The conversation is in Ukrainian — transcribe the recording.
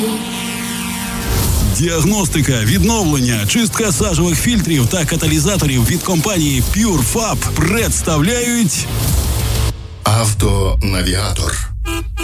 Діагностика, відновлення, чистка сажових фільтрів та каталізаторів від компанії PureFab представляють Автонавігатор.